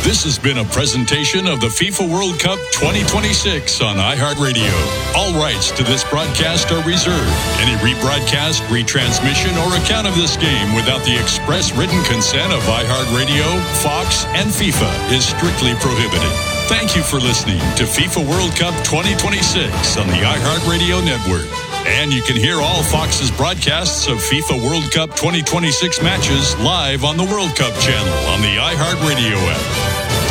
This has been a presentation of the FIFA World Cup 2026 on iHeartRadio. All rights to this broadcast are reserved. Any rebroadcast, retransmission, or account of this game without the express written consent of iHeartRadio, Fox, and FIFA is strictly prohibited. Thank you for listening to FIFA World Cup 2026 on the iHeartRadio network. And you can hear all Fox's broadcasts of FIFA World Cup 2026 matches live on the World Cup channel on the iHeartRadio app.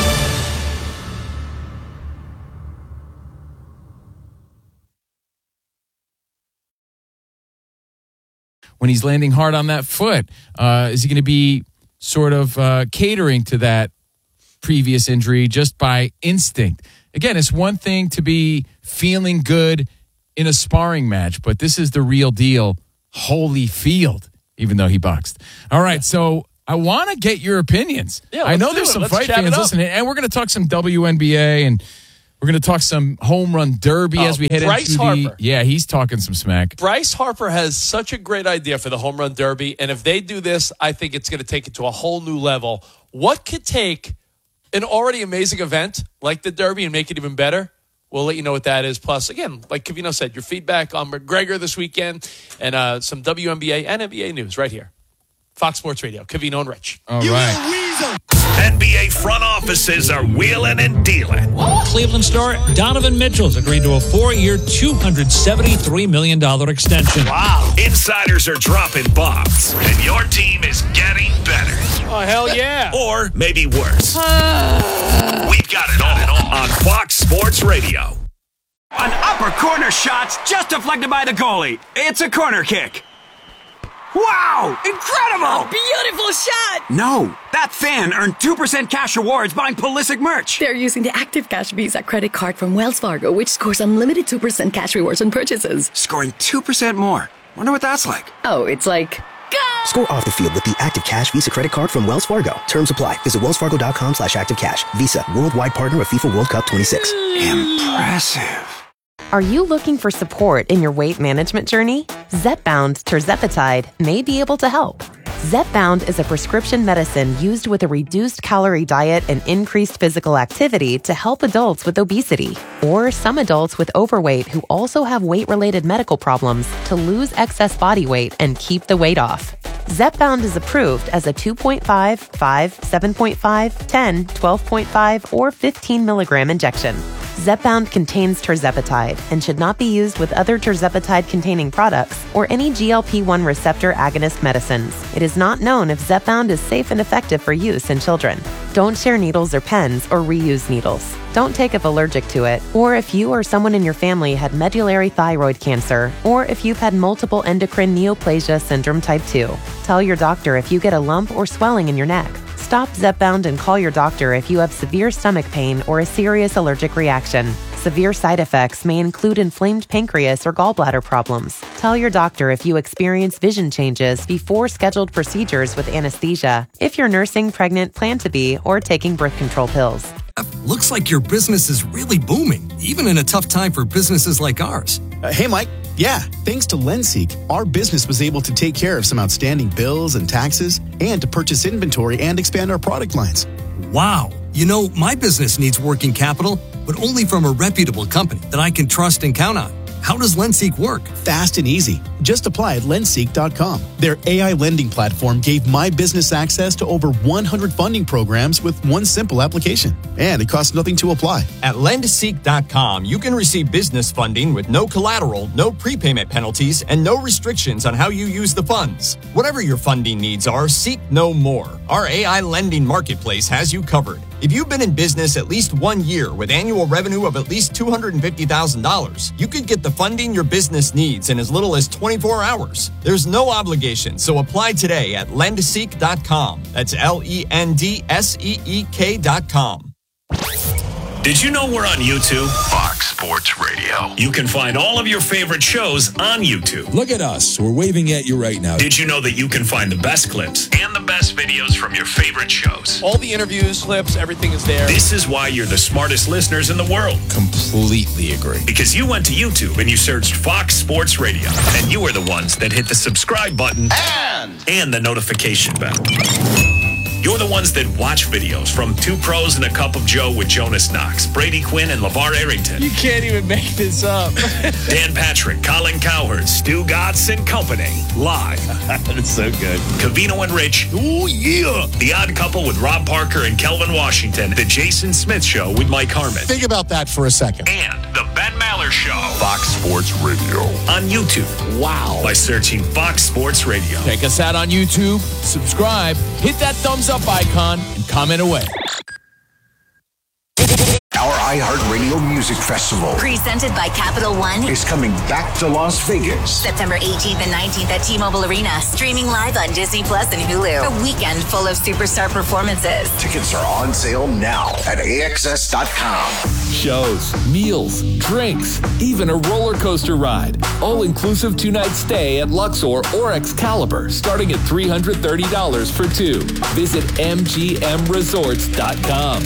When he's landing hard on that foot, is he going to be sort of catering to that previous injury just by instinct? Again, it's one thing to be feeling good in a sparring match, but this is the real deal. Holyfield, even though he boxed. All right, so I want to get your opinions. Yeah, I know there's some fight fans listening, and we're going to talk some WNBA, and we're going to talk some home run derby as we head Bryce into Harper. Yeah, he's talking some smack. Bryce Harper has such a great idea for the home run derby, and if they do this, I think it's going to take it to a whole new level. What could take an already amazing event like the derby and make it even better? We'll let you know what that is. Plus, again, like Covino said, your feedback on McGregor this weekend and some WNBA and NBA news right here. Fox Sports Radio, Covino and Rich. All right. NBA front offices are wheeling and dealing. Cleveland star Donovan Mitchell's agreed to a 4-year, $273 million extension. Wow. Insiders are dropping bombs, and your team is getting better. Oh, hell yeah. Or maybe worse. We've got it all on Fox Sports Radio. An upper corner shot's just deflected by the goalie. It's a corner kick. Wow! Incredible! Beautiful shot! No, that fan earned 2% cash rewards buying Pulisic merch. They're using the Active Cash Visa credit card from Wells Fargo, which scores unlimited 2% cash rewards on purchases. Scoring 2% more. Wonder what that's like. Oh, it's like... Go! Score off the field with the Active Cash Visa credit card from Wells Fargo. Terms apply. Visit wellsfargo.com/activecash. Visa, worldwide partner of FIFA World Cup 26. Impressive. Are you looking for support in your weight management journey? Zepbound tirzepatide may be able to help. Zepbound is a prescription medicine used with a reduced calorie diet and increased physical activity to help adults with obesity or some adults with overweight who also have weight-related medical problems to lose excess body weight and keep the weight off. Zepbound is approved as a 2.5, 5, 7.5, 10, 12.5, or 15 milligram injection. Zepbound contains tirzepatide and should not be used with other tirzepatide-containing products or any GLP-1 receptor agonist medicines. It is not known if Zepbound is safe and effective for use in children. Don't share needles or pens or reuse needles. Don't take if allergic to it, or if you or someone in your family had medullary thyroid cancer, or if you've had multiple endocrine neoplasia syndrome type 2. Tell your doctor if you get a lump or swelling in your neck. Stop Zepbound and call your doctor if you have severe stomach pain or a serious allergic reaction. Severe side effects may include inflamed pancreas or gallbladder problems. Tell your doctor if you experience vision changes before scheduled procedures with anesthesia, if you're nursing, pregnant, plan to be, or taking birth control pills. Looks like your business is really booming, even in a tough time for businesses like ours. Hey, Mike. Yeah, thanks to Lenseek, our business was able to take care of some outstanding bills and taxes and to purchase inventory and expand our product lines. Wow. You know, my business needs working capital, but only from a reputable company that I can trust and count on. How does Lenseek work? Fast and easy. Just apply at lenseek.com. Their AI lending platform gave my business access to over 100 funding programs with one simple application. And it costs nothing to apply. At lendseek.com, you can receive business funding with no collateral, no prepayment penalties, and no restrictions on how you use the funds. Whatever your funding needs are, seek no more. Our AI lending marketplace has you covered. If you've been in business at least 1 year with annual revenue of at least $250,000, you could get the funding your business needs in as little as 24 hours. There's no obligation, so apply today at lendseek.com. That's LENDSEEK.com. Did you know we're on YouTube? Fox Sports Radio. You can find all of your favorite shows on YouTube. Look at us. We're waving at you right now. Did you know that you can find the best clips and the best videos from your favorite shows? All the interviews, clips, everything is there. This is why you're the smartest listeners in the world. Completely agree. Because you went to YouTube and you searched Fox Sports Radio. And you were the ones that hit the subscribe button and the notification bell. You're the ones that watch videos from Two Pros and a Cup of Joe with Jonas Knox, Brady Quinn, and LeVar Arrington. You can't even make this up. Dan Patrick, Colin Cowherd, Stu Gatz, and company. Live. That's so good. Covino and Rich. Oh, yeah. The Odd Couple with Rob Parker and Kelvin Washington. The Jason Smith Show with Mike Harmon. Think about that for a second. And The Ben Maller Show. Fox Sports Radio. On YouTube. Wow. By searching Fox Sports Radio. Check us out on YouTube, subscribe, hit that thumbs up icon, and comment away. Our iHeartRadio Music Festival, presented by Capital One, is coming back to Las Vegas. September 18th and 19th at T-Mobile Arena, streaming live on Disney Plus and Hulu. A weekend full of superstar performances. Tickets are on sale now at AXS.com. Shows, meals, drinks, even a roller coaster ride. All-inclusive 2-night stay at Luxor or Excalibur, starting at $330 for two. Visit MGMResorts.com.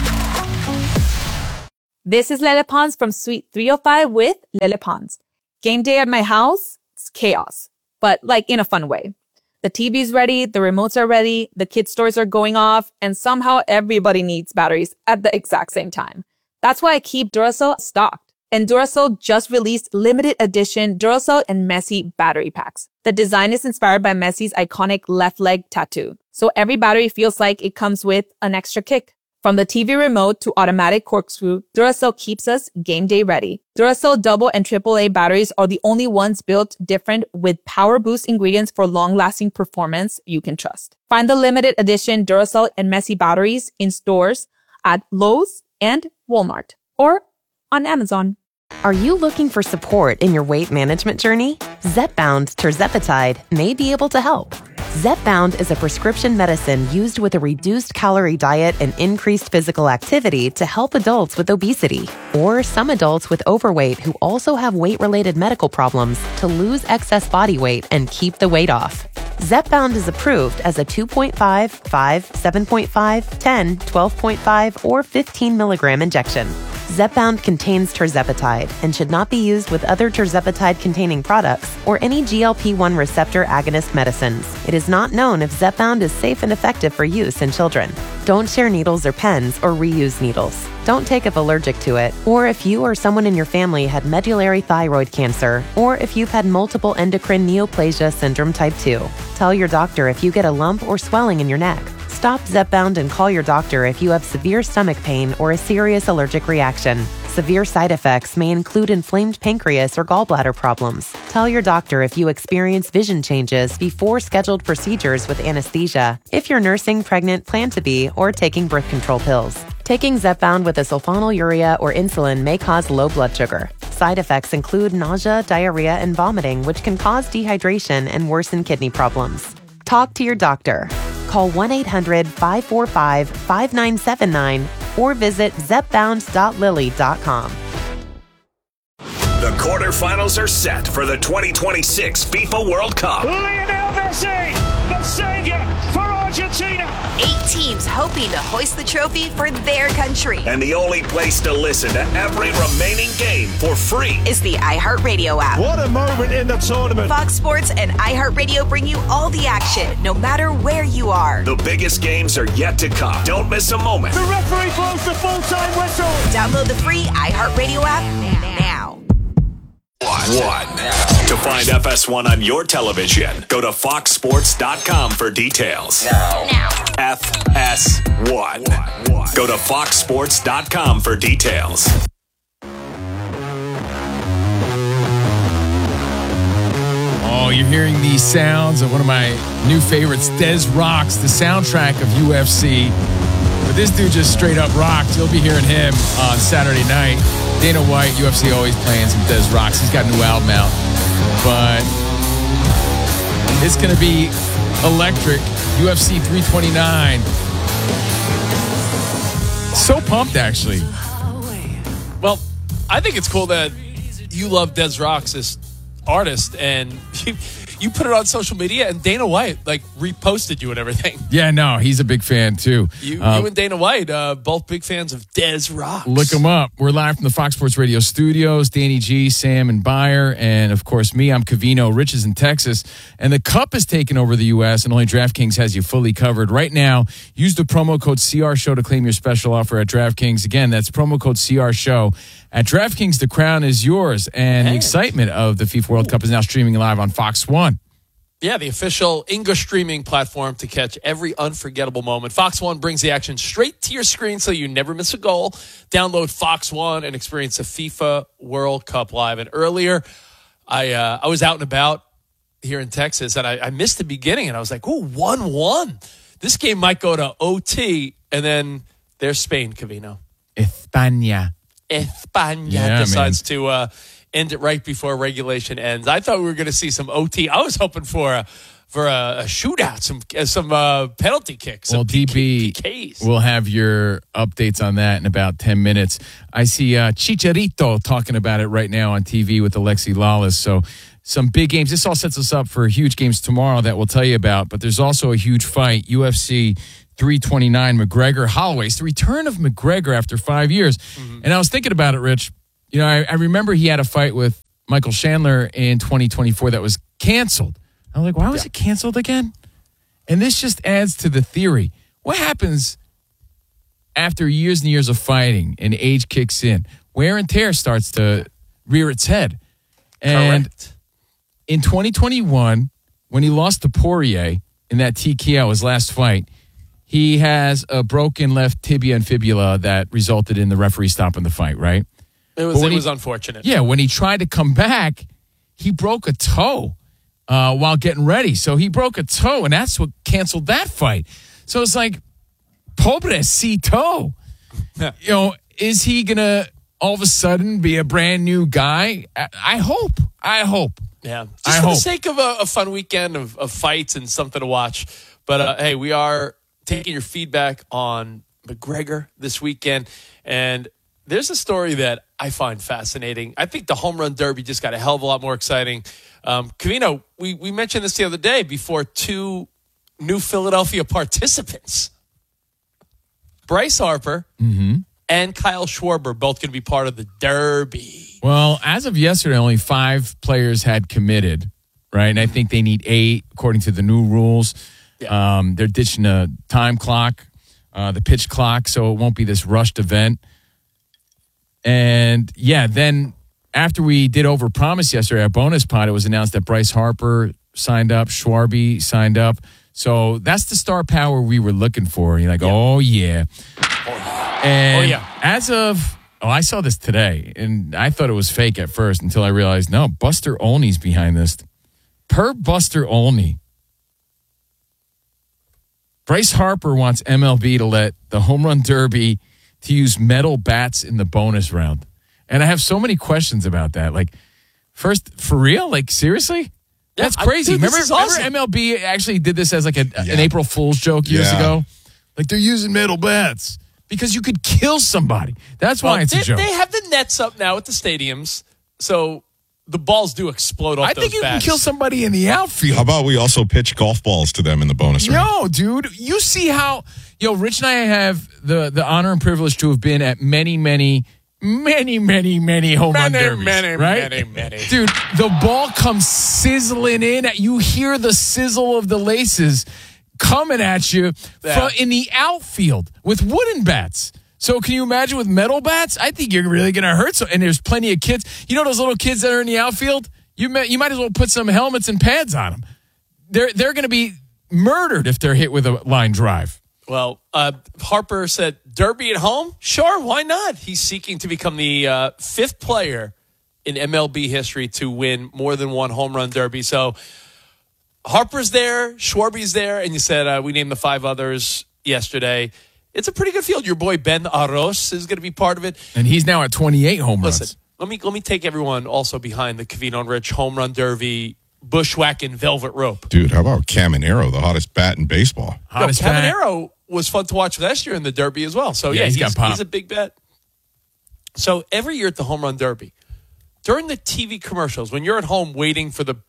This is Lele Pons from Suite 305 with Lele Pons. Game day at my house, it's chaos, but like in a fun way. The TV's ready, the remotes are ready, the kids' toys are going off, and somehow everybody needs batteries at the exact same time. That's why I keep Duracell stocked. And Duracell just released limited edition Duracell and Messi battery packs. The design is inspired by Messi's iconic left leg tattoo. So every battery feels like it comes with an extra kick. From the TV remote to automatic corkscrew, Duracell keeps us game day ready. Duracell double and AAA batteries are the only ones built different with power boost ingredients for long-lasting performance you can trust. Find the limited edition Duracell and Messi batteries in stores at Lowe's and Walmart or on Amazon. Are you looking for support in your weight management journey? Zepbound tirzepatide may be able to help. Zepbound is a prescription medicine used with a reduced calorie diet and increased physical activity to help adults with obesity or some adults with overweight who also have weight-related medical problems to lose excess body weight and keep the weight off. Zepbound is approved as a 2.5, 5, 7.5, 10, 12.5, or 15 milligram injection. Zepbound contains tirzepatide and should not be used with other tirzepatide-containing products or any GLP-1 receptor agonist medicines. It is not known if Zepbound is safe and effective for use in children. Don't share needles or pens or reuse needles. Don't take if allergic to it, or if you or someone in your family had medullary thyroid cancer, or if you've had multiple endocrine neoplasia syndrome type 2. Tell your doctor if you get a lump or swelling in your neck. Stop Zepbound and call your doctor if you have severe stomach pain or a serious allergic reaction. Severe side effects may include inflamed pancreas or gallbladder problems. Tell your doctor if you experience vision changes before scheduled procedures with anesthesia, if you're nursing, pregnant, plan to be, or taking birth control pills. Taking Zepbound with a sulfonylurea or insulin may cause low blood sugar. Side effects include nausea, diarrhea, and vomiting, which can cause dehydration and worsen kidney problems. Talk to your doctor. Call 1-800-545-5979 or visit zepbound.lily.com. The quarterfinals are set for the 2026 FIFA World Cup. Lionel Messi, the savior for Argentina. 8 teams hoping to hoist the trophy for their country. And the only place to listen to every remaining game for free is the iHeartRadio app. What a moment in the tournament. Fox Sports and iHeartRadio bring you all the action, no matter where you are. The biggest games are yet to come. Don't miss a moment. The referee blows the full-time whistle. Download the free iHeartRadio app now. To find FS1 on your television, go to foxsports.com for details. Now. FS1. Go to foxsports.com for details. Oh, you're hearing these sounds of one of my new favorites, Des Rocks, the soundtrack of UFC. But this dude just straight up rocks. You'll be hearing him on Saturday night. Dana White, UFC always playing some Des Rocks. He's got a new album out. But it's going to be electric. UFC 329. So pumped, actually. Well, I think it's cool that you love Des Rocks as artist, and you put it on social media, and Dana White reposted you and everything. Yeah, no, he's a big fan too. You and Dana White, both big fans of Des Rocks. Look him up. We're live from the Fox Sports Radio studios. Danny G, Sam, and Beyer, and of course me. I'm Covino. Rich is in Texas, and the Cup is taking over the U.S. and only DraftKings has you fully covered right now. Use the promo code CR Show to claim your special offer at DraftKings. Again, that's promo code CR Show at DraftKings. The crown is yours, and the excitement of the FIFA World Cup is now streaming live on Fox One. Yeah, the official English streaming platform to catch every unforgettable moment. Fox One brings the action straight to your screen so you never miss a goal. Download Fox One and experience the FIFA World Cup live. And earlier, I was out and about here in Texas, and I missed the beginning, and I was like, ooh, 1-1. This game might go to OT, and then there's Spain, Covino. España decides to end it right before regulation ends. I thought we were going to see some OT. I was hoping for a shootout, some penalty kicks. Well, DB, PKs. We'll have your updates on that in about 10 minutes. I see Chicharito talking about it right now on TV with Alexi Lawless. So some big games. This all sets us up for huge games tomorrow that we'll tell you about. But there's also a huge fight, UFC 329, McGregor-Holloway. It's the return of McGregor after 5 years. Mm-hmm. And I was thinking about it, Rich. You know, I remember he had a fight with Michael Chandler in 2024 that was canceled. I'm like, why was it canceled again? And this just adds to the theory. What happens after years and years of fighting and age kicks in? Wear and tear starts to rear its head. And Correct. In 2021, when he lost to Poirier in that TKO, his last fight, he has a broken left tibia and fibula that resulted in the referee stopping the fight, right? It was unfortunate. Yeah, when he tried to come back, he broke a toe while getting ready. So he broke a toe, and that's what canceled that fight. So it's like, pobrecito. Yeah. You know, is he going to all of a sudden be a brand new guy? I hope. Yeah, just for the sake of a fun weekend of fights and something to watch. But, hey, we are taking your feedback on McGregor this weekend, and there's a story that I find fascinating. I think the home run derby just got a hell of a lot more exciting. Covino, we mentioned this the other day before two new Philadelphia participants. Bryce Harper and Kyle Schwarber both going to be part of the derby. Well, as of yesterday, only 5 players had committed, right? And I think they need 8 according to the new rules. Yeah. They're ditching a time clock, the pitch clock, so it won't be this rushed event. And, yeah, then after we did overpromise yesterday, our bonus pod, it was announced that Bryce Harper signed up, Schwarby signed up. So that's the star power we were looking for. And you're like, oh, yeah. And as of, I saw this today, and I thought it was fake at first until I realized, no, Buster Olney's behind this. Per Buster Olney, Bryce Harper wants MLB to let the home run derby to use metal bats in the bonus round. And I have so many questions about that. Like, first, for real? Like, seriously? That's crazy. Remember MLB actually did this as like an April Fool's joke years ago? Like, they're using metal bats because you could kill somebody. That's why it's a joke. They have the nets up now at the stadiums, so the balls do explode off those bats. I think you can kill somebody in the outfield. How about we also pitch golf balls to them in the bonus round? No, dude. You see how, Rich and I have the honor and privilege to have been at many home run derbies. Many. Dude, the ball comes sizzling in. You hear the sizzle of the laces coming at you in the outfield with wooden bats. So can you imagine with metal bats? I think you're really going to hurt. And there's plenty of kids. You know those little kids that are in the outfield? You might as well put some helmets and pads on them. They're going to be murdered if they're hit with a line drive. Well, Harper said, derby at home? Sure, why not? He's seeking to become the 5th player in MLB history to win more than one home run derby. So Harper's there, Schwarby's there, and you said we named the 5 others yesterday. It's a pretty good field. Your boy Ben Arroz is going to be part of it. And he's now at 28 home runs. Listen, let me take everyone also behind the Covino and Rich home run derby bushwhacking velvet rope. Dude, how about Caminero, the hottest bat in baseball? Caminero was fun to watch last year in the Derby as well. So, he's a big bet. So, every year at the Home Run Derby, during the TV commercials, when you're at home waiting for the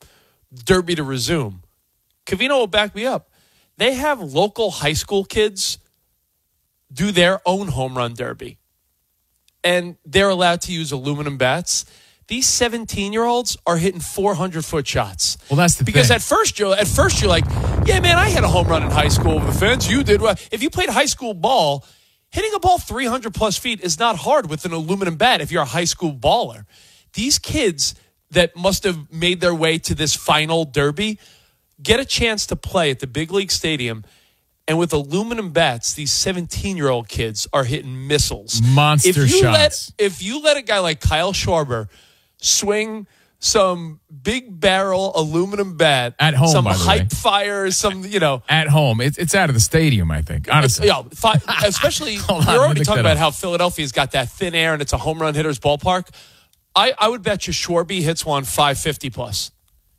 Derby to resume, Covino will back me up. They have local high school kids do their own home run derby. And they're allowed to use aluminum bats. These 17-year-olds are hitting 400-foot shots. Well, that's the because thing. at first you're like, yeah, man, I hit a home run in high school over the fence. You did. Well, if you played high school ball, hitting a ball 300-plus feet is not hard with an aluminum bat if you're a high school baller. These kids that must have made their way to this final derby get a chance to play at the big league stadium. And with aluminum bats, these 17-year-old kids are hitting missiles. Monster shots. If you let a guy like Kyle Schwarber swing some big barrel aluminum bat at home, some by the hype way. Fire, some at home, it's out of the stadium. I think honestly, especially Hold on, you're let already me talking look that about up. how Philadelphia's got that thin air and it's a home run hitter's ballpark. I would bet you Schwarber hits one 550 plus.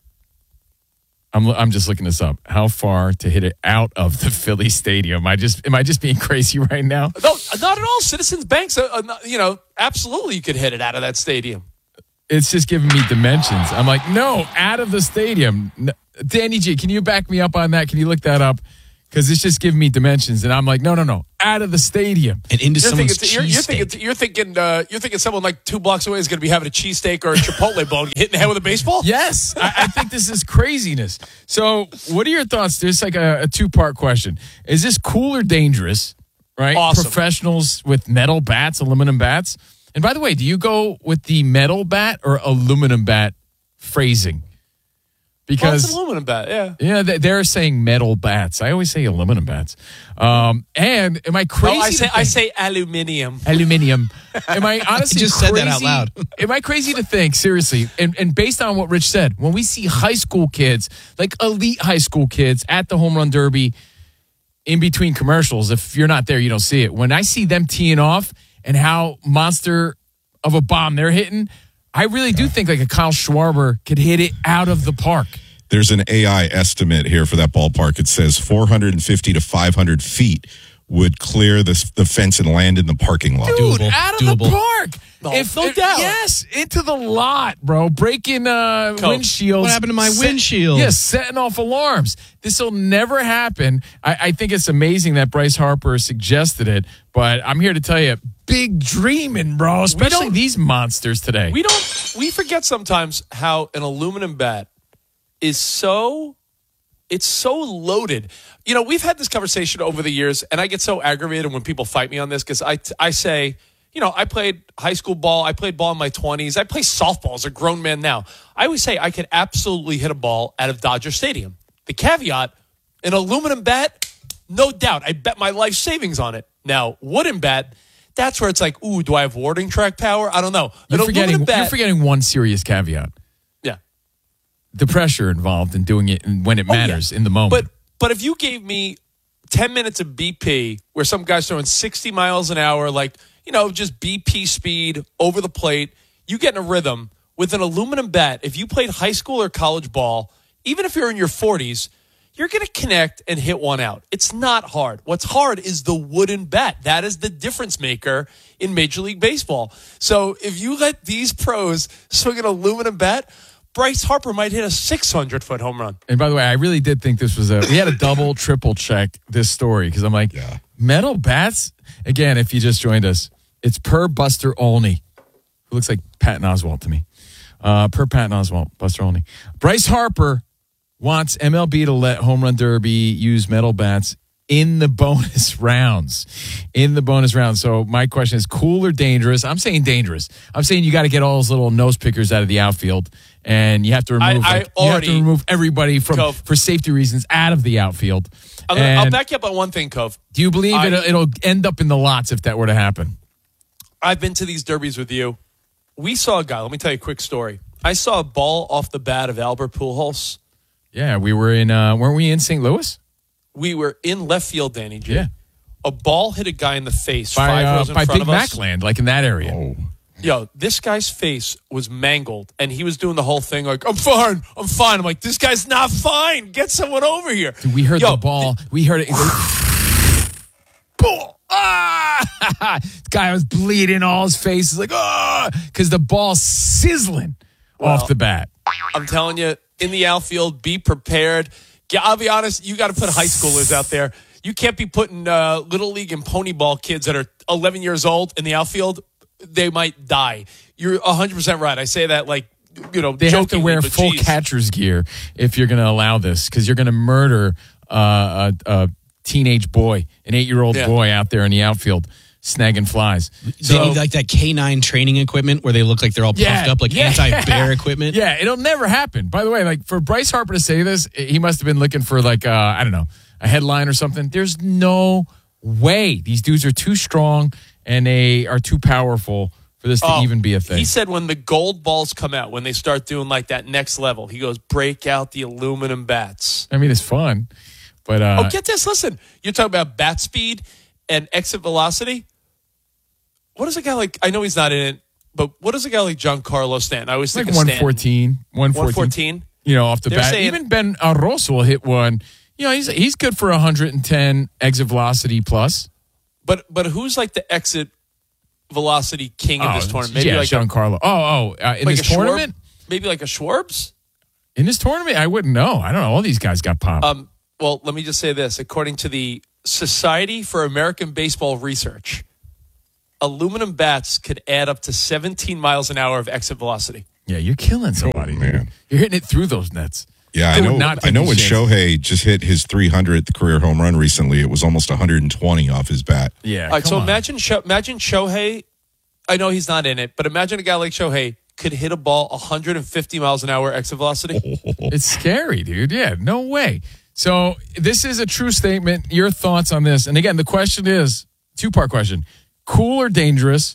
I'm just looking this up. How far to hit it out of the Philly stadium? Am I just being crazy right now? No, not at all. Citizens Bank's, absolutely you could hit it out of that stadium. It's just giving me dimensions. I'm like, no, out of the stadium. Danny G, can you back me up on that? Can you look that up? Because it's just giving me dimensions, and I'm like, no, out of the stadium and into someone's cheesesteak. You're thinking someone like 2 blocks away is going to be having a cheesesteak or a Chipotle bone, hitting the head with a baseball. Yes, I think this is craziness. So, what are your thoughts? There's like a 2-part question. Is this cool or dangerous? Right, awesome. Professionals with metal bats, aluminum bats. And by the way, do you go with the metal bat or aluminum bat phrasing? Because it's an aluminum bat, yeah. Yeah, they're saying metal bats. I always say aluminum bats. And am I crazy? I say aluminium. Aluminium. Am I honestly I just crazy? said that out loud. Am I crazy to think, seriously, and based on what Rich said, when we see high school kids, like elite high school kids at the home run derby in between commercials, if you're not there, you don't see it. When I see them teeing off and how monster of a bomb they're hitting, I really do think like a Kyle Schwarber could hit it out of the park. There's an AI estimate here for that ballpark. It says 450 to 500 feet would clear the fence and land in the parking lot. Dude, out of the park. No doubt. Yes, into the lot, bro. Breaking windshields. What happened to my windshield? Yes, setting off alarms. This will never happen. I think it's amazing that Bryce Harper suggested it, but I'm here to tell you, big dreaming, bro, especially these monsters today. We forget sometimes how an aluminum bat is so loaded. You know, we've had this conversation over the years, and I get so aggravated when people fight me on this because I say, you know, I played high school ball. I played ball in my 20s. I play softball as a grown man now. I always say I could absolutely hit a ball out of Dodger Stadium. The caveat, an aluminum bat, no doubt. I bet my life savings on it. Now, wooden bat, that's where it's like, ooh, do I have warning track power? I don't know. You're forgetting one serious caveat. Yeah. The pressure involved in doing it when it matters in the moment. But if you gave me 10 minutes of BP where some guy's throwing 60 miles an hour, like, you know, just BP speed over the plate, you get in a rhythm with an aluminum bat. If you played high school or college ball, even if you're in your 40s, you're going to connect and hit one out. It's not hard. What's hard is the wooden bat. That is the difference maker in Major League Baseball. So if you let these pros swing an aluminum bat, Bryce Harper might hit a 600-foot home run. And by the way, I really did think this was we had a double, triple check this story because I'm like, metal bats? Again, if you just joined us, it's per Buster Olney, who looks like Patton Oswalt to me. Per Patton Oswalt, Buster Olney. Bryce Harper wants MLB to let Home Run Derby use metal bats in the bonus rounds. So my question is, cool or dangerous? I'm saying dangerous. I'm saying you got to get all those little nose pickers out of the outfield, and you have to remove everybody for safety reasons out of the outfield. I'll back you up on one thing, Cove. Do you believe it'll end up in the lots if that were to happen? I've been to these derbies with you. We saw a guy. Let me tell you a quick story. I saw a ball off the bat of Albert Pujols. Yeah, we were in. Weren't we in St. Louis? We were in left field, Danny G. Yeah. A ball hit a guy in the face by 5 rows in front Big of us. Macland, like in that area. Oh. Yo, this guy's face was mangled, and he was doing the whole thing like, I'm fine. I'm like, this guy's not fine. Get someone over here. Dude, we heard the ball. We heard it. Guy was bleeding all his face. He's like, because the ball's sizzling off the bat. I'm telling you, in the outfield. Be prepared. I'll be honest, you got to put high schoolers out there. You can't be putting Little League and pony ball kids that are 11 years old in the outfield. They might die. You're 100% right. I say that like, they have to wear full catcher's gear if you're going to allow this, because you're going to murder a teenage boy, an 8-year-old boy out there in the outfield snagging flies. They need like that K9 training equipment where they look like they're all puffed up, like anti-bear equipment. Yeah, it'll never happen. By the way, like for Bryce Harper to say this, he must have been looking for like, I don't know, a headline or something. There's no way. These dudes are too strong and they are too powerful for this to even be a thing. He said when the gold balls come out, when they start doing like that next level, he goes, break out the aluminum bats. I mean, it's fun. But get this. Listen, you're talking about bat speed and exit velocity. What is a guy like, I know he's not in it, but what is a guy like Giancarlo Stanton? I always think like of 114. 114? Off the bat. Even Ben Arroz will hit one. He's good for 110 exit velocity plus. But who's like the exit velocity king in this tournament? Maybe like Giancarlo. In like this tournament? Maybe like a Schwarbs? In this tournament? I wouldn't know. I don't know. All these guys got popped. Well, let me just say this. According to the Society for American Baseball Research, aluminum bats could add up to 17 miles an hour of exit velocity. Yeah, you're killing somebody, man. You're hitting it through those nets. Yeah, I know when Shohei just hit his 300th career home run recently, it was almost 120 off his bat. Yeah. All right, so imagine Shohei. I know he's not in it, but imagine a guy like Shohei could hit a ball 150 miles an hour exit velocity. It's scary, dude. Yeah, no way. So this is a true statement. Your thoughts on this? And again, the question is, two-part question. Cool or dangerous?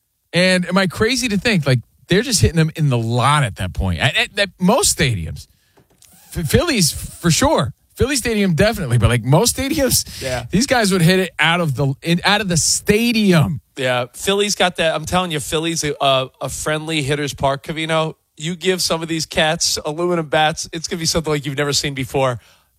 And am I crazy to think, like, they're just hitting them in the lot at that point? At most stadiums. Phillies, for sure. Philly Stadium, definitely. But, like, most stadiums, these guys would hit it out of the stadium. Yeah, Philly's got that. I'm telling you, Philly's a friendly hitter's park, Covino. You give some of these cats aluminum bats, it's going to be something like you've never seen before.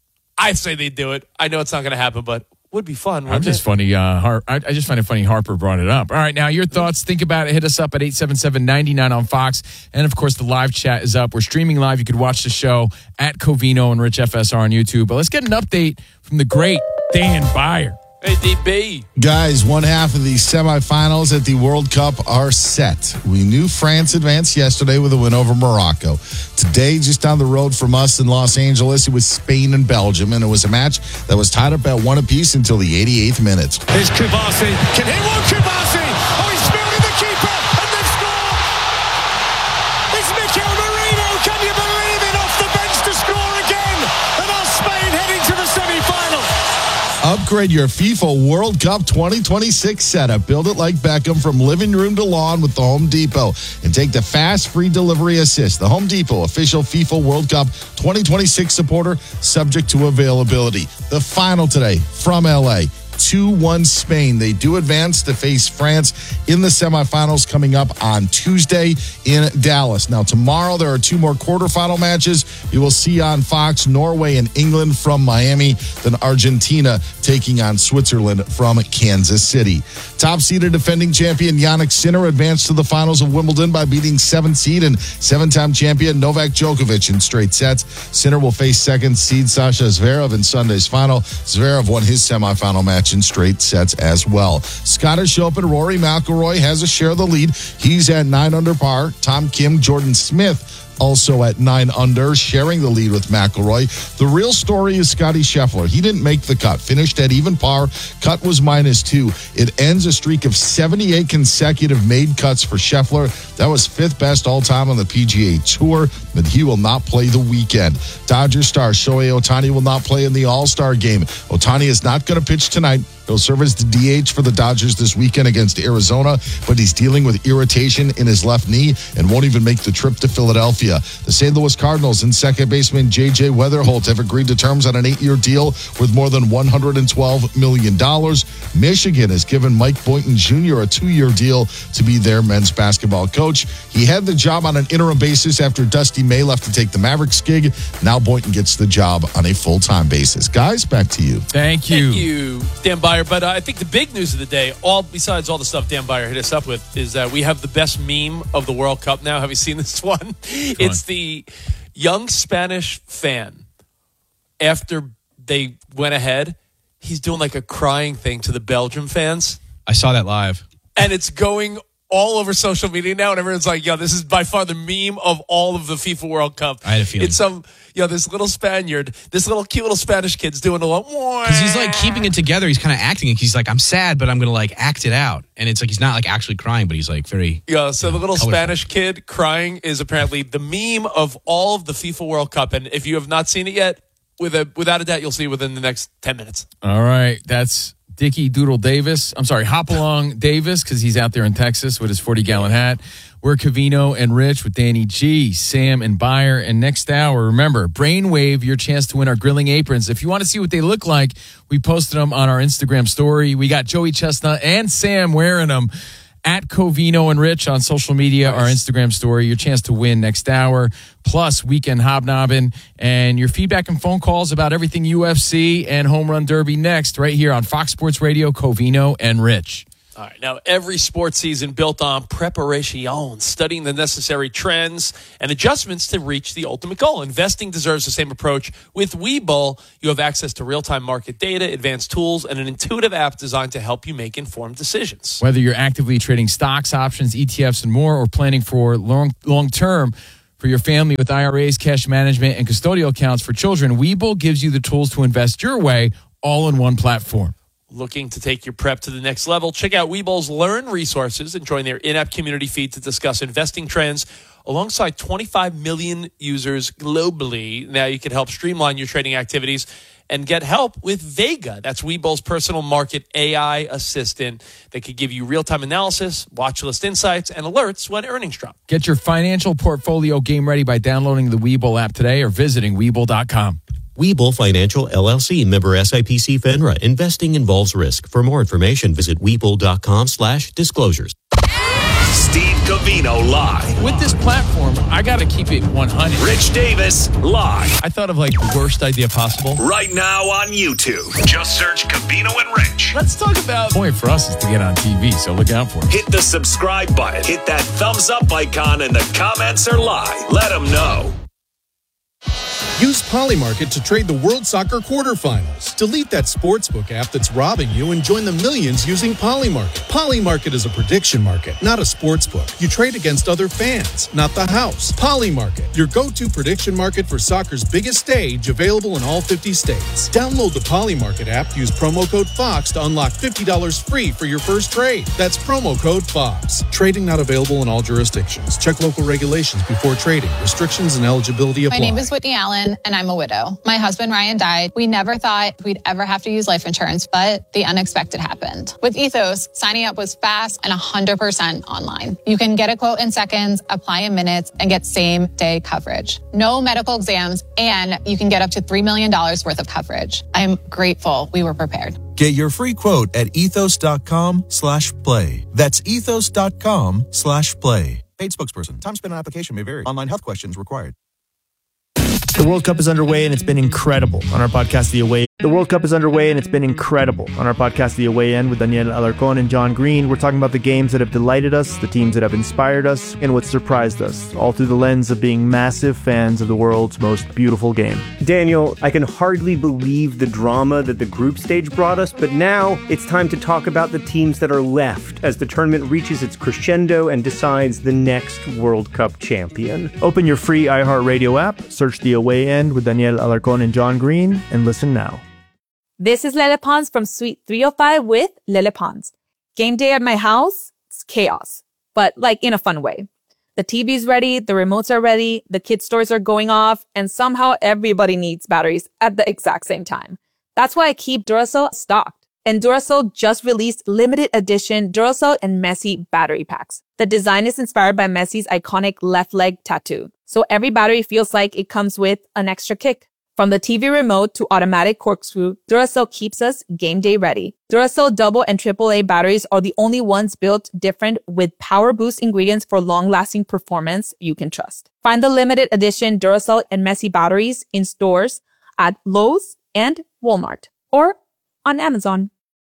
I say they do it. I know it's not going to happen, but would be fun. I'm just funny. I just find it funny Harper brought it up. All right, now your thoughts. Think about it. Hit us up at 877-99 on Fox. And, of course, the live chat is up. We're streaming live. You could watch the show at Covino and Rich FSR on YouTube. But let's get an update from the great Dan Beyer. Hey, DB. Guys, one half of the semifinals at the World Cup are set. We knew France advanced yesterday with a win over Morocco. Today, just down the road from us in Los Angeles, it was Spain and Belgium, and it was a match that was tied up at 1 apiece until the 88th minute. Here's Kubasi. Can he walk Kubasi? Oh, he's fielding the keeper, and they've scored! It's Mikel Merino. Can you believe it? Off the bench to score again, and our Spain heading to the semi-final. Upgrade your FIFA World Cup 2026 setup. Build it like Beckham from living room to lawn with the Home Depot. And take the fast, free delivery assist. The Home Depot, official FIFA World Cup 2026 supporter, subject to availability. The final today from L.A., 2-1 Spain. They do advance to face France in the semifinals coming up on Tuesday in Dallas. Now, tomorrow there are 2 more quarterfinal matches. You will see on Fox Norway and England from Miami, then Argentina taking on Switzerland from Kansas City. Top-seeded defending champion Jannik Sinner advanced to the finals of Wimbledon by beating 7th seed and 7-time champion Novak Djokovic in straight sets. Sinner will face 2nd seed Sasha Zverev in Sunday's final. Zverev won his semifinal match in straight sets as well. Scottish Open, Rory McIlroy has a share of the lead. He's at 9 under par. Tom Kim, Jordan Smith also at 9 under, sharing the lead with McIlroy. The real story is Scottie Scheffler. He didn't make the cut. Finished at even par. Cut was -2. It ends a streak of 78 consecutive made cuts for Scheffler. That was 5th best all-time on the PGA Tour, but he will not play the weekend. Dodgers star Shohei Ohtani will not play in the All-Star game. Ohtani is not going to pitch tonight. He'll serve as the DH for the Dodgers this weekend against Arizona, but he's dealing with irritation in his left knee and won't even make the trip to Philadelphia. The St. Louis Cardinals and second baseman J.J. Weatherholt have agreed to terms on an 8-year deal worth more than $112 million. Michigan has given Mike Boynton Jr. a 2-year deal to be their men's basketball coach. He had the job on an interim basis after Dusty May left to take the Mavericks gig. Now Boynton gets the job on a full-time basis. Guys, back to you. Thank you. Thank you, Dan Beyer. But I think the big news of the day, besides all the stuff Dan Beyer hit us up with, is that we have the best meme of the World Cup now. Have you seen this one? It's young Spanish fan, after they went ahead, he's doing like a crying thing to the Belgium fans. I saw that live. And it's going all over social media now, and everyone's like, yo, this is by far the meme of all of the FIFA World Cup. I had a feeling. It's this little Spaniard, this little cute little Spanish kid's doing a lot more. Because he's like keeping it together. He's kind of acting it. He's like, I'm sad, but I'm going to like act it out. And it's like, he's not like actually crying, but he's like very. Yeah, so the little colorful. Spanish kid crying is apparently the meme of all of the FIFA World Cup. And if you have not seen it yet, without a doubt, you'll see it within the next 10 minutes. All right. That's Dickie Doodle Davis. I'm sorry, Hopalong Davis, because he's out there in Texas with his 40-gallon hat. We're Covino and Rich with Danny G, Sam, and Bayer. And next hour, remember, Brainwave, your chance to win our grilling aprons. If you want to see what they look like, we posted them on our Instagram story. We got Joey Chestnut and Sam wearing them at Covino and Rich on social media, our Instagram story. Your chance to win next hour, plus Weekend Hobnobbing, and your feedback and phone calls about everything UFC and Home Run Derby next, right here on Fox Sports Radio, Covino and Rich. All right, now every sports season built on preparation, studying the necessary trends and adjustments to reach the ultimate goal. Investing deserves the same approach. With Webull, you have access to real-time market data, advanced tools, and an intuitive app designed to help you make informed decisions. Whether you're actively trading stocks, options, ETFs, and more, or planning for long-term for your family with IRAs, cash management, and custodial accounts for children, Webull gives you the tools to invest your way, all in one platform. Looking to take your prep to the next level? Check out Webull's Learn resources and join their in-app community feed to discuss investing trends alongside 25 million users globally. Now you can help streamline your trading activities and get help with Vega. That's Webull's personal market AI assistant that could give you real-time analysis, watch list insights, and alerts when earnings drop. Get your financial portfolio game ready by downloading the Webull app today or visiting Webull.com. Webull Financial LLC, member SIPC FINRA. Investing involves risk. For more information, visit Webull.com/disclosures. Steve Covino live. With this platform, I got to keep it 100. Rich Davis live. I thought of like the worst idea possible. Right now on YouTube. Just search Covino and Rich. Let's talk about... The point for us is to get on TV, so look out for it. Hit the subscribe button. Hit that thumbs up icon, and the comments are live. Let them know. Use Polymarket to trade the World Soccer quarterfinals. Delete that sportsbook app that's robbing you and join the millions using Polymarket. Polymarket is a prediction market, not a sportsbook. You trade against other fans, not the house. Polymarket, your go-to prediction market for soccer's biggest stage, available in all 50 states. Download the Polymarket app, use promo code FOX to unlock $50 free for your first trade. That's promo code FOX. Trading not available in all jurisdictions. Check local regulations before trading. Restrictions and eligibility apply. My name is Whitney Allen, and I'm a widow. My husband, Ryan, died. We never thought we'd ever have to use life insurance, but the unexpected happened. With Ethos, signing up was fast and 100% online. You can get a quote in seconds, apply in minutes, and get same-day coverage. No medical exams, and you can get up to $3 million worth of coverage. I'm grateful we were prepared. Get your free quote at ethos.com/play. That's ethos.com/play. Paid spokesperson. Time spent on application may vary. Online health questions required. The World Cup is underway and it's been incredible. On our podcast, The Away. The World Cup is underway and it's been incredible. On our podcast, The Away End with Daniel Alarcón and John Green, we're talking about the games that have delighted us, the teams that have inspired us, and what surprised us, all through the lens of being massive fans of the world's most beautiful game. Daniel, I can hardly believe the drama that the group stage brought us, but now it's time to talk about the teams that are left as the tournament reaches its crescendo and decides the next World Cup champion. Open your free iHeartRadio app, search The Away End with Daniel Alarcón and John Green, and listen now. This is Lele Pons from Suite 305 with Lele Pons. Game day at my house, it's chaos, but like in a fun way. The TV's ready, the remotes are ready, the kids' toys are going off, and somehow everybody needs batteries at the exact same time. That's why I keep Duracell stocked. And Duracell just released limited edition Duracell and Messi battery packs. The design is inspired by Messi's iconic left leg tattoo, so every battery feels like it comes with an extra kick. From the TV remote to automatic corkscrew, Duracell keeps us game day ready. Duracell double and AAA batteries are the only ones built different with power boost ingredients for long-lasting performance you can trust. Find the limited edition Duracell and Messi batteries in stores at Lowe's and Walmart or on Amazon.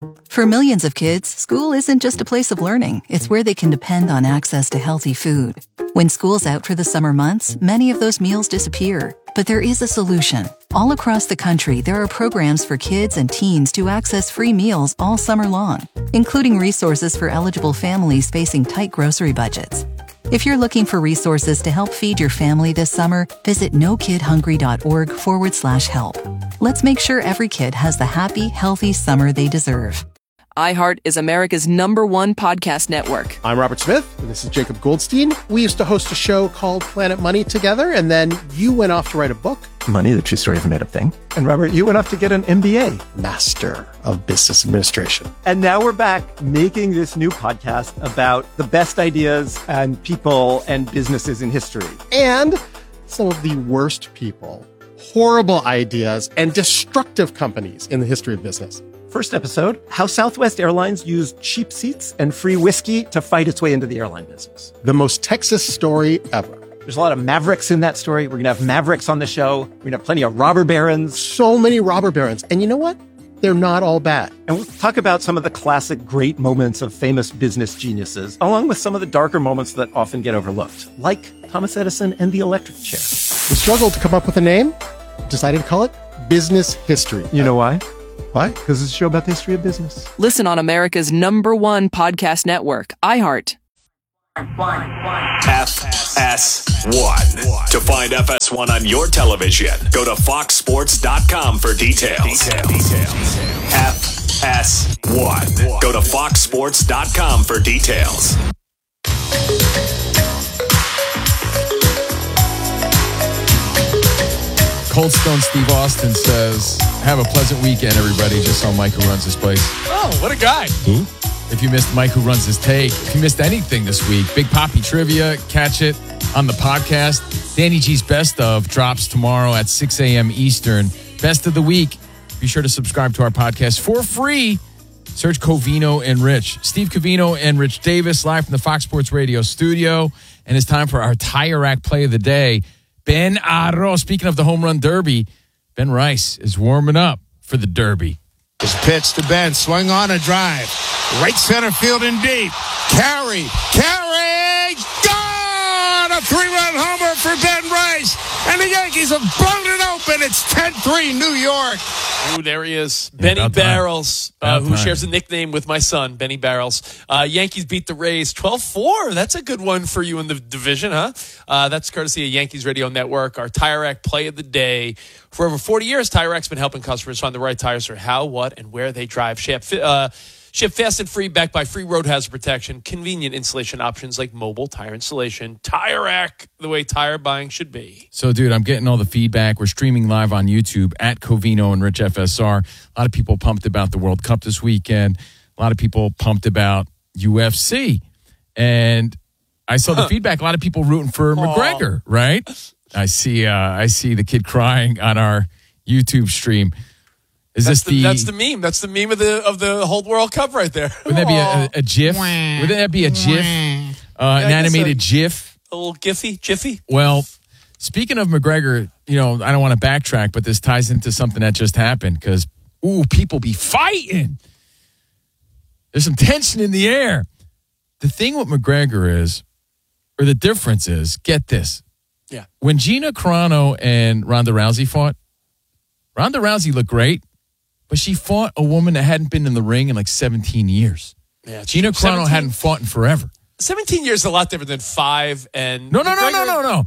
For millions of kids, school isn't just a place of learning. It's where they can depend on access to healthy food. When school's out for the summer months, many of those meals disappear. But there is a solution. All across the country, there are programs for kids and teens to access free meals all summer long, including resources for eligible families facing tight grocery budgets. If you're looking for resources to help feed your family this summer, visit nokidhungry.org/help. Let's make sure every kid has the happy, healthy summer they deserve. iHeart is America's #1 podcast network. I'm Robert Smith, and this is Jacob Goldstein. We used to host a show called Planet Money together, and then you went off to write a book. Money, the true story of a made-up thing. And Robert, you went off to get an MBA. Master of Business Administration. And now we're back making this new podcast about the best ideas and people and businesses in history. And some of the worst people, horrible ideas, and destructive companies in the history of business. First episode, how Southwest Airlines used cheap seats and free whiskey to fight its way into the airline business. The most Texas story ever. There's a lot of Mavericks in that story. We're going to have Mavericks on the show. We're going to have plenty of robber barons. So many robber barons. And you know what? They're not all bad. And we'll talk about some of the classic great moments of famous business geniuses, along with some of the darker moments that often get overlooked, like Thomas Edison and the electric chair. We struggled to come up with a name, decided to call it Business History. You know why? Why? Because it's a show about the history of business. Listen on America's #1 podcast network, iHeart. FS1. To find FS1 on your television, go to foxsports.com for details. FS1. Go to foxsports.com for details. Cold Stone Steve Austin says, have a pleasant weekend, everybody. Just saw Mike who runs this place. Oh, what a guy. Who? If you missed Mike who runs his take, if you missed anything this week, Big Poppy Trivia, catch it on the podcast. Danny G's Best Of drops tomorrow at 6 a.m. Eastern. Best of the week. Be sure to subscribe to our podcast for free. Search Covino and Rich. Steve Covino and Rich Davis live from the Fox Sports Radio studio. And it's time for our Tire Rack Play of the Day. Ben Arroyo. Speaking of the Home Run Derby, Ben Rice is warming up for the Derby. His pitch to Ben, swing on a drive. Right center field and deep. Carry, gone! A 3-run homer for Ben Rice. And the Yankees have blown it open. It's 10-3 New York. Ooh, there he is. Benny Barrels, who shares a nickname with my son, Benny Barrels. Yankees beat the Rays 12-4. That's a good one for you in the division, huh? That's courtesy of Yankees Radio Network, our Tire Rack Play of the Day. For over 40 years, Tire Rack's been helping customers find the right tires for how, what, and where they drive. Ship fast and free, backed by free road hazard protection, convenient installation options like mobile tire installation. Tire Rack, the way tire buying should be. So, dude, I'm getting all the feedback. We're streaming live on YouTube at Covino and Rich FSR. A lot of people pumped about the World Cup this weekend. A lot of people pumped about UFC. And I saw the feedback. A lot of people rooting for McGregor, right? I see the kid crying on our YouTube stream. That's the meme. That's the meme of the whole World Cup right there. Wouldn't that be a GIF? Wouldn't that be a GIF? An animated GIF? A little Jiffy? Well, speaking of McGregor, I don't want to backtrack, but this ties into something that just happened because, people be fighting. There's some tension in the air. The thing with McGregor is, or the difference is, get this. Yeah. When Gina Carano and Ronda Rousey fought, Ronda Rousey looked great. But she fought a woman that hadn't been in the ring in like 17 years. Yeah, Gina Carano hadn't fought in forever. 17 years is a lot different than 5 and... No. Ronda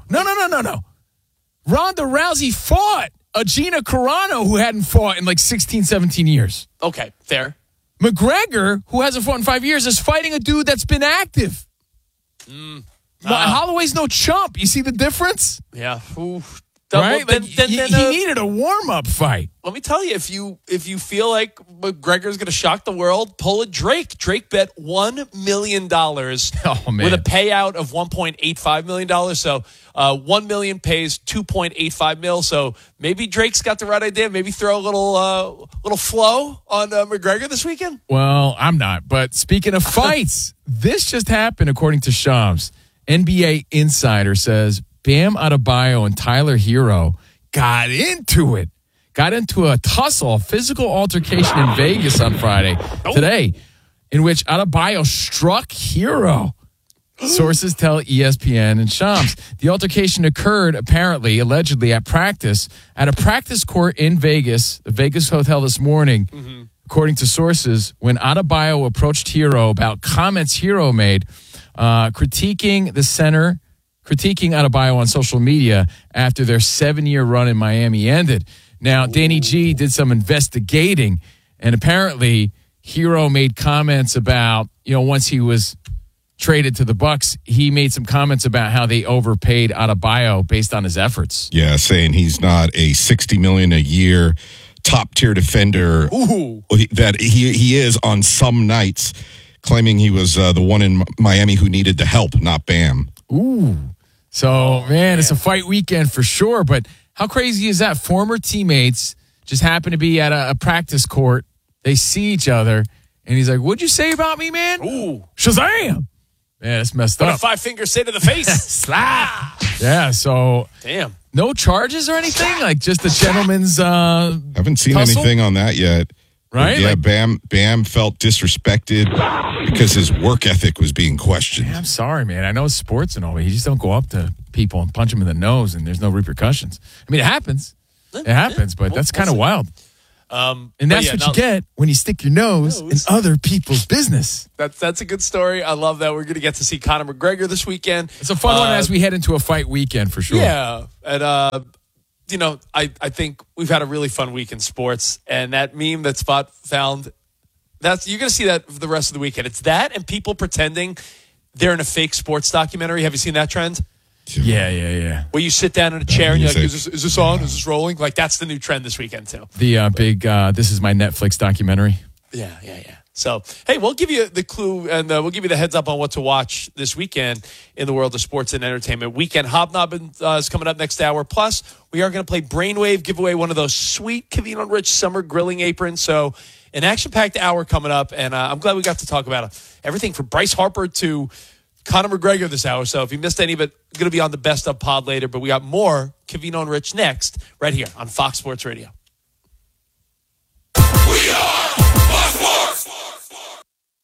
Rousey fought a Gina Carano who hadn't fought in like 16, 17 years. Okay, fair. McGregor, who hasn't fought in 5 years, is fighting a dude that's been active. Holloway's no chump. You see the difference? Yeah. Ooh. Right? He needed a warm-up fight. Let me tell you, if you feel like McGregor's going to shock the world, pull a Drake. Drake bet $1 million with a payout of $1.85 million. So $1 million pays $2.85 million. So maybe Drake's got the right idea. Maybe throw a little flow on McGregor this weekend. Well, I'm not. But speaking of fights, this just happened according to Shams. NBA Insider says Bam Adebayo and Tyler Hero got into it got into a tussle, a physical altercation in Vegas on Friday today, in which Adebayo struck Hero. Sources tell ESPN and Shams. The altercation occurred, allegedly, at a practice court in Vegas, the Vegas hotel this morning, according to sources, when Adebayo approached Hero about comments Hero made, critiquing Adebayo on social media after their 7-year run in Miami ended. Now, Danny G did some investigating, and apparently Hero made comments about, once he was traded to the Bucks, he made some comments about how they overpaid Adebayo based on his efforts. Yeah, saying he's not a $60 million a year top tier defender that he is on some nights, claiming he was the one in Miami who needed the help, not Bam. So, man, it's a fight weekend for sure. But how crazy is that? Former teammates just happen to be at a practice court. They see each other, and he's like, "What'd you say about me, man?" Shazam! Man, it's messed up. What a 5-finger say to the face. Slap. Yeah, so. Damn. No charges or anything? Like just the gentleman's haven't seen tussle? anything on that yet. Right? Yeah, Bam felt disrespected because his work ethic was being questioned. I'm sorry, man. I know it's sports and all, but you just don't go up to people and punch them in the nose and there's no repercussions. I mean, it happens. It happens, but that's kind of wild. And that's what you get when you stick your nose in other people's business. That's a good story. I love that. We're going to get to see Conor McGregor this weekend. It's a fun one as we head into a fight weekend for sure. Yeah. And, I think we've had a really fun week in sports. And that meme that Spot found, you're going to see that for the rest of the weekend. It's that and people pretending they're in a fake sports documentary. Have you seen that trend? Yeah. Where you sit down in a chair and you're like, is this on? Is this rolling? Like, that's the new trend this weekend, too. The big, this is my Netflix documentary. Yeah. So, hey, we'll give you the clue and we'll give you the heads up on what to watch this weekend in the world of sports and entertainment. Weekend Hobnobbing is coming up next hour. Plus, we are going to play Brainwave, give away one of those sweet Covino Rich summer grilling aprons. So, an action-packed hour coming up, and I'm glad we got to talk about everything from Bryce Harper to Conor McGregor this hour. So if you missed any of it, going to be on the Best of pod later. But we got more Covino and Rich next, right here on Fox Sports Radio. We are Fox Sports.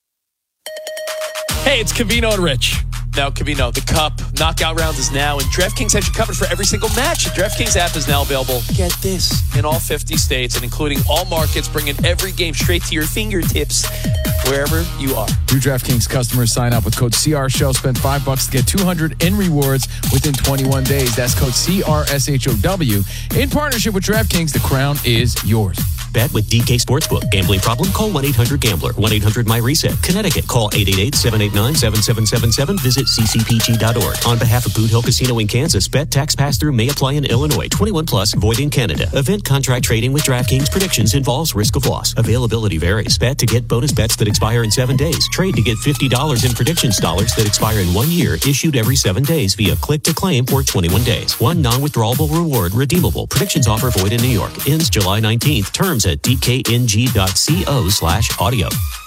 Hey, it's Covino and Rich. Now, Covino, the Cup knockout round is now, and DraftKings has you covered for every single match. The DraftKings app is now available, get this, in all 50 states, and including all markets, bringing every game straight to your fingertips, wherever you are. New DraftKings customers sign up with code CRSHOW. Spend $5 to get $200 in rewards within 21 days. That's code CRSHOW. In partnership with DraftKings, the crown is yours. Bet with DK Sportsbook. Gambling problem? Call 1-800-GAMBLER. 1-800-MY-RESET. Connecticut. Call 888-789-7777. Visit ccpg.org. On behalf of Boot Hill Casino in Kansas, bet tax pass-through may apply in Illinois. 21 plus. Void in Canada. Event contract trading with DraftKings predictions involves risk of loss. Availability varies. Bet to get bonus bets that expire in 7 days. Trade to get $50 in predictions dollars that expire in 1 year. Issued every 7 days via click to claim for 21 days. One non-withdrawable reward redeemable. Predictions offer void in New York. Ends July 19th. Terms at dkng.co/audio.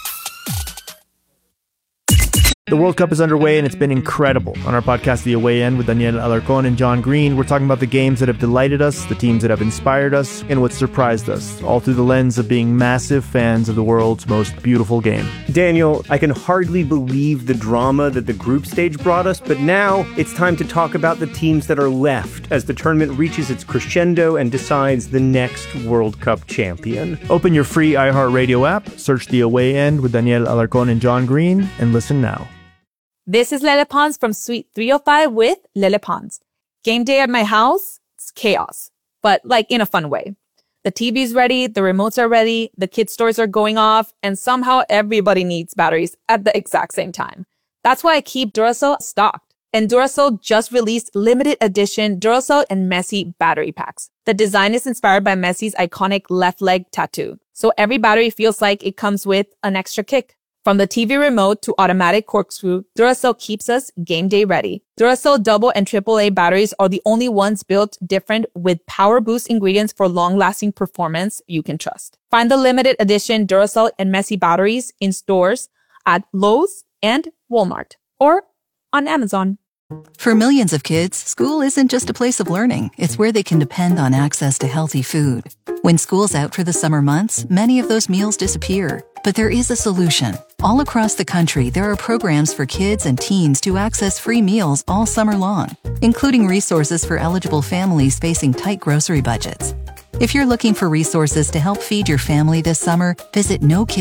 The World Cup is underway and it's been incredible. On our podcast, The Away End, with Daniel Alarcón and John Green, we're talking about the games that have delighted us, the teams that have inspired us, and what surprised us, all through the lens of being massive fans of the world's most beautiful game. Daniel, I can hardly believe the drama that the group stage brought us, but now it's time to talk about the teams that are left as the tournament reaches its crescendo and decides the next World Cup champion. Open your free iHeartRadio app, search The Away End with Daniel Alarcón and John Green, and listen now. This is Lele Pons from Suite 305 with Lele Pons. Game day at my house, it's chaos, but like in a fun way. The TV's ready, the remotes are ready, the kids' toys are going off, and somehow everybody needs batteries at the exact same time. That's why I keep Duracell stocked. And Duracell just released limited edition Duracell and Messi battery packs. The design is inspired by Messi's iconic left leg tattoo, so every battery feels like it comes with an extra kick. From the TV remote to automatic corkscrew, Duracell keeps us game day ready. Duracell double and AAA batteries are the only ones built different with power boost ingredients for long-lasting performance you can trust. Find the limited edition Duracell and Messi batteries in stores at Lowe's and Walmart or on Amazon. For millions of kids, school isn't just a place of learning. It's where they can depend on access to healthy food. When school's out for the summer months, many of those meals disappear. But there is a solution. All across the country, there are programs for kids and teens to access free meals all summer long, including resources for eligible families facing tight grocery budgets. If you're looking for resources to help feed your family this summer, visit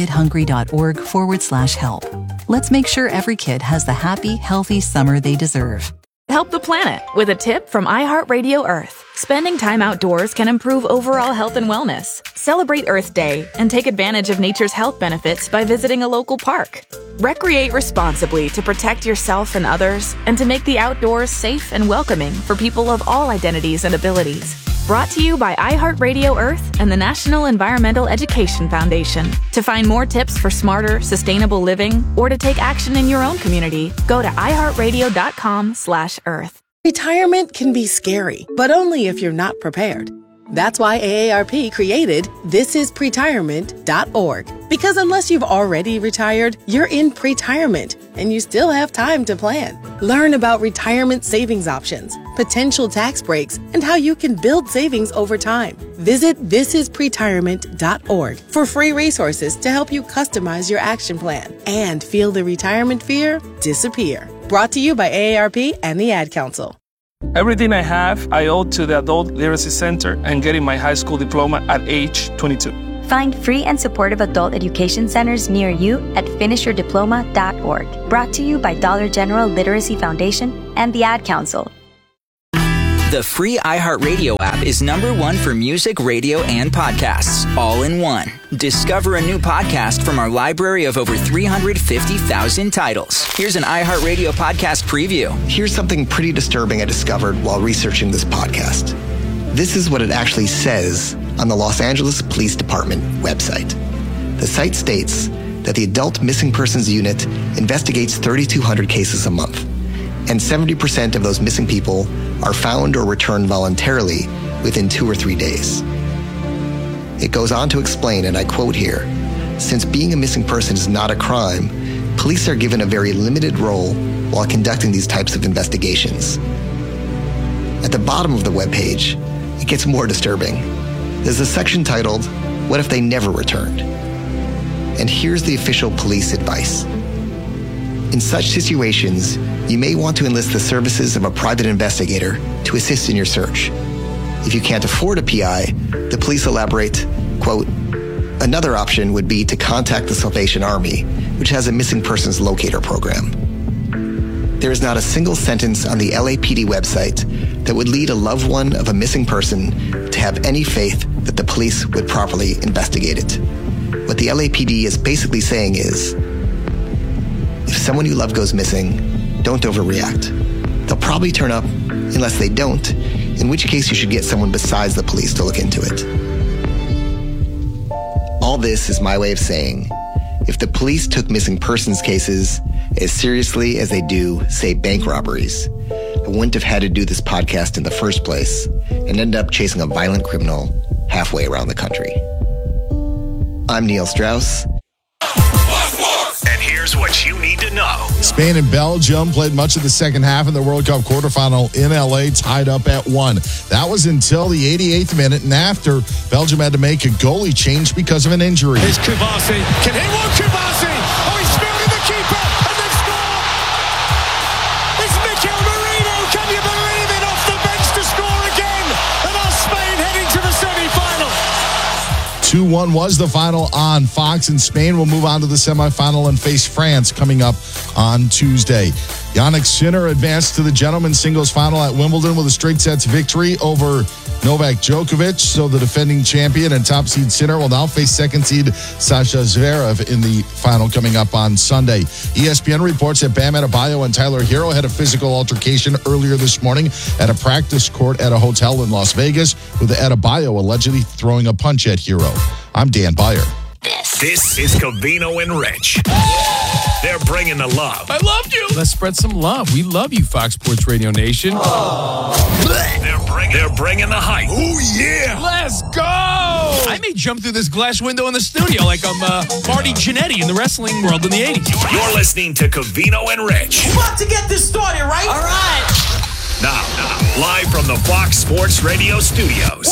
nokidhungry.org/help. Let's make sure every kid has the happy, healthy summer they deserve. Help the planet with a tip from iHeartRadio Earth. Spending time outdoors can improve overall health and wellness. Celebrate Earth Day and take advantage of nature's health benefits by visiting a local park. Recreate responsibly to protect yourself and others and to make the outdoors safe and welcoming for people of all identities and abilities. Brought to you by iHeartRadio Earth and the National Environmental Education Foundation. To find more tips for smarter, sustainable living or to take action in your own community, go to iHeartRadio.com/Earth. Retirement can be scary, but only if you're not prepared. That's why AARP created thisispretirement.org. Because unless you've already retired, you're in pretirement and you still have time to plan. Learn about retirement savings options, potential tax breaks, and how you can build savings over time. Visit thisispretirement.org for free resources to help you customize your action plan and feel the retirement fear disappear. Brought to you by AARP and the Ad Council. Everything I have, I owe to the Adult Literacy Center and getting my high school diploma at age 22. Find free and supportive adult education centers near you at finishyourdiploma.org. Brought to you by Dollar General Literacy Foundation and the Ad Council. The free iHeartRadio app is #1 for music, radio, and podcasts, all in one. Discover a new podcast from our library of over 350,000 titles. Here's an iHeartRadio podcast preview. Here's something pretty disturbing I discovered while researching this podcast. This is what it actually says on the Los Angeles Police Department website. The site states that the Adult Missing Persons Unit investigates 3,200 cases a month, and 70% of those missing people are found or returned voluntarily within 2 or 3 days. It goes on to explain, and I quote here, "Since being a missing person is not a crime, police are given a very limited role while conducting these types of investigations." At the bottom of the webpage, it gets more disturbing. There's a section titled, "What if they never returned?" And here's the official police advice. In such situations, you may want to enlist the services of a private investigator to assist in your search. If you can't afford a PI, the police elaborate, quote, "Another option would be to contact the Salvation Army, which has a missing persons locator program." There is not a single sentence on the LAPD website that would lead a loved one of a missing person to have any faith that the police would properly investigate it. What the LAPD is basically saying is, if someone you love goes missing, don't overreact. They'll probably turn up unless they don't, in which case you should get someone besides the police to look into it. All this is my way of saying, if the police took missing persons cases as seriously as they do, say, bank robberies, I wouldn't have had to do this podcast in the first place and end up chasing a violent criminal halfway around the country. I'm Neil Strauss. And here's what you need to know. Spain and Belgium played much of the second half in the World Cup quarterfinal in LA, tied up at 1. That was until the 88th minute, and after, Belgium had to make a goalie change because of an injury. Here's Kubasi. Can he walk Kubasi? Oh, he's fielding the keeper and then score! It's Mikel Merino. Can you believe it? Off the bench to score again. And our Spain heading to the semi-final. 2-1 was the final on Fox, and Spain will move on to the semifinal and face France coming up on Tuesday. Jannik Sinner advanced to the gentlemen's singles final at Wimbledon with a straight sets victory over Novak Djokovic. So the defending champion and top seed Sinner will now face second seed Sasha Zverev in the final coming up on Sunday. ESPN reports that Bam Adebayo and Tyler Hero had a physical altercation earlier this morning at a practice court at a hotel in Las Vegas, with Adebayo allegedly throwing a punch at Hero. I'm Dan Beyer. This is Covino and Rich. They're bringing the love. I loved you. Let's spread some love. We love you, Fox Sports Radio Nation. They're bringing the hype. Oh, yeah. Let's go. I may jump through this glass window in the studio like I'm Marty Jannetty in the wrestling world in the 80s. You're listening to Covino and Rich. About to get this started, right? All right. Now, live from the Fox Sports Radio studios.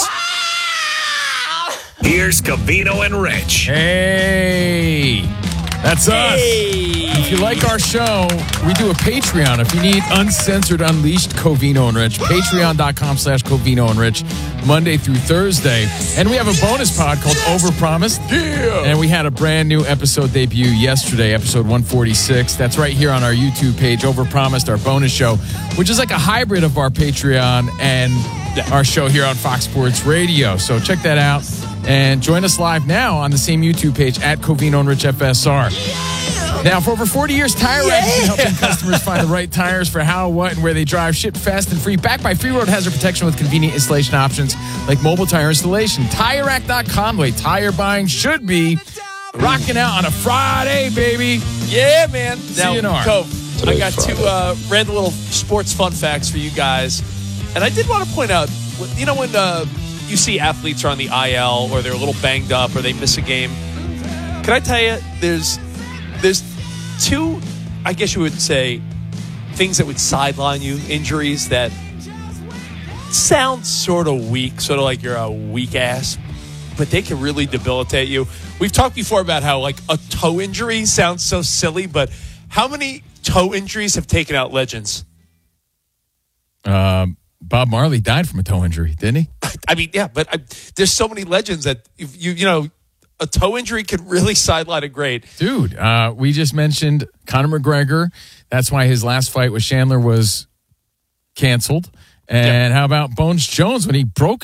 Here's Covino and Rich. Hey, that's us. If you like our show, we do a Patreon. If you need uncensored, unleashed Covino and Rich, patreon.com/Covino and Rich, Monday through Thursday. And we have a bonus pod called Overpromised. Yeah. And we had a brand new episode debut yesterday, episode 146. That's right here on our YouTube page, Overpromised, our bonus show, which is like a hybrid of our Patreon and our show here on Fox Sports Radio. So check that out. And join us live now on the same YouTube page at Covino and Rich FSR. Now, for over 40 years, Tire Rack has been helping customers find the right tires for how, what, and where they drive. Shipped fast and free. Backed by free road hazard protection with convenient installation options like mobile tire installation. TireRack.com, the way tire buying should be. Rocking out on a Friday, baby. Yeah, man. Now, CNR. Cove, I got two random little sports fun facts for you guys. And I did want to point out, you know, when you see athletes are on the IL or they're a little banged up or they miss a game, can I tell you, there's two, I guess you would say, things that would sideline you, injuries that sound sort of weak, sort of like you're a weak ass, but they can really debilitate you. We've talked before about how like a toe injury sounds so silly, but how many toe injuries have taken out legends? Bob Marley died from a toe injury, didn't he? I mean, yeah, but there's so many legends that you know, a toe injury could really sideline a great dude. We just mentioned Conor McGregor. That's why his last fight with Chandler was canceled. And how about Bones Jones when he broke